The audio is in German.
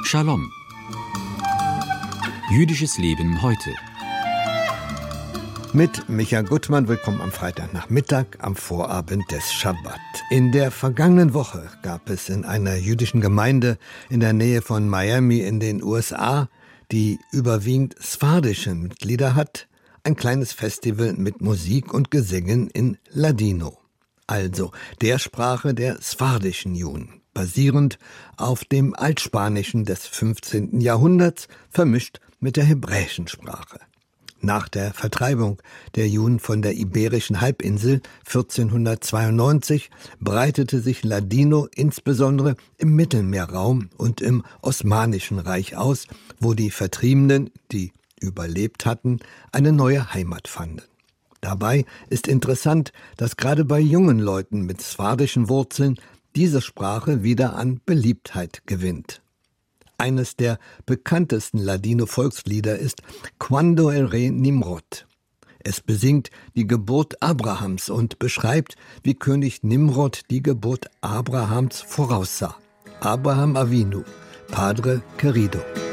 Shalom. Jüdisches Leben heute. Mit Micha Gutmann, willkommen am Freitagnachmittag, am Vorabend des Schabbat. In der vergangenen Woche gab es in einer jüdischen Gemeinde in der Nähe von Miami in den USA, die überwiegend sfardische Mitglieder hat, ein kleines Festival mit Musik und Gesängen in Ladino, also der Sprache der sfardischen Juden, basierend auf dem Altspanischen des 15. Jahrhunderts, vermischt mit der hebräischen Sprache. Nach der Vertreibung der Juden von der Iberischen Halbinsel 1492 breitete sich Ladino insbesondere im Mittelmeerraum und im Osmanischen Reich aus, wo die Vertriebenen, die überlebt hatten, eine neue Heimat fanden. Dabei ist interessant, dass gerade bei jungen Leuten mit sfardischen Wurzeln diese Sprache wieder an Beliebtheit gewinnt. Eines der bekanntesten Ladino-Volkslieder ist Cuando el Rey Nimrod. Es besingt die Geburt Abrahams und beschreibt, wie König Nimrod die Geburt Abrahams voraussah. Abraham Avinu, Padre Querido.